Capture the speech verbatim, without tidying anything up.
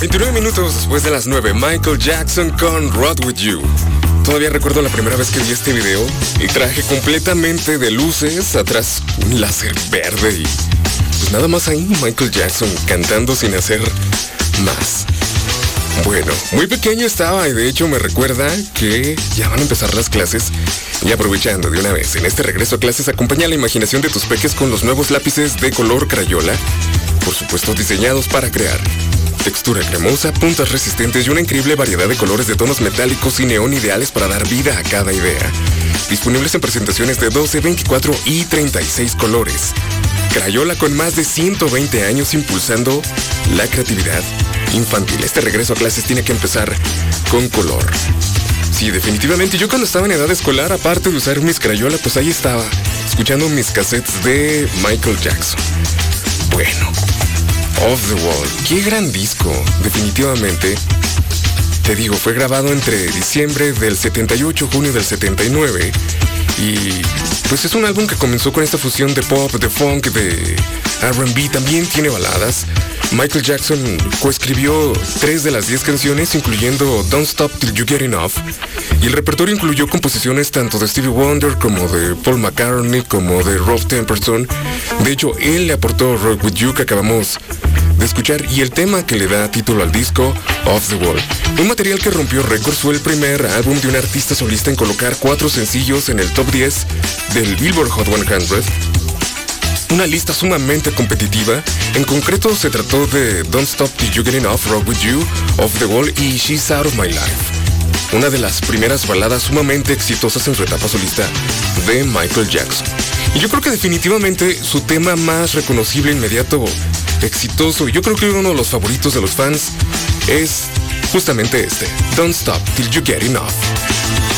veintinueve minutos después de las nueve, Michael Jackson con Ride With You. Todavía recuerdo la primera vez que vi este video, el traje completamente de luces, atrás un láser verde y pues nada más ahí Michael Jackson cantando sin hacer más. Bueno, muy pequeño estaba y de hecho me recuerda que ya van a empezar las clases. Y aprovechando de una vez, en este regreso a clases acompaña la imaginación de tus peques con los nuevos lápices de color Crayola, por supuesto diseñados para crear textura cremosa, puntas resistentes y una increíble variedad de colores de tonos metálicos y neón ideales para dar vida a cada idea. Disponibles en presentaciones de doce, veinticuatro y treinta y seis colores. Crayola con más de ciento veinte años impulsando la creatividad infantil. Este regreso a clases tiene que empezar con color. Sí, definitivamente. Yo cuando estaba en edad escolar, aparte de usar mis Crayola, pues ahí estaba, escuchando mis cassettes de Michael Jackson. Bueno, Off the Wall, qué gran disco, definitivamente. Te digo, fue grabado entre diciembre del setenta y ocho, junio del setenta y nueve. Y pues es un álbum que comenzó con esta fusión de pop, de funk, de R and B, también tiene baladas. Michael Jackson coescribió tres de las diez canciones, incluyendo Don't Stop Till You Get Enough. Y el repertorio incluyó composiciones tanto de Stevie Wonder como de Paul McCartney, como de Rob Temperton. De hecho, él le aportó Ride With You, que acabamos de escuchar, y el tema que le da título al disco, Off the Wall. Un material que rompió récords, fue el primer álbum de un artista solista en colocar cuatro sencillos en el top diez del Billboard Hot cien. Una lista sumamente competitiva. En concreto se trató de Don't Stop Till You Get Enough, Ride With You, Off the Wall y She's Out of My Life. Una de las primeras baladas sumamente exitosas en su etapa solista de Michael Jackson. Y yo creo que definitivamente su tema más reconocible, inmediato, exitoso, y yo creo que uno de los favoritos de los fans es justamente este, Don't Stop Till You Get Enough.